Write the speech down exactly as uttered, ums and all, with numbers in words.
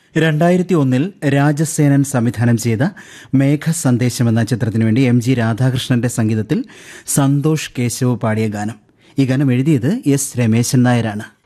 രണ്ടായിരത്തി ഒന്നിൽ രാജസേനൻ സംവിധാനം ചെയ്ത മേഘസന്ദേശം എന്ന ചിത്രത്തിനു വേണ്ടി എം ജി രാധാകൃഷ്ണന്റെ സംഗീതത്തിൽ സന്തോഷ് കേശവ് പാടിയ ഗാനം. ഈ ഗാനം എഴുതിയത് എസ് രമേശൻ നായരാണ്.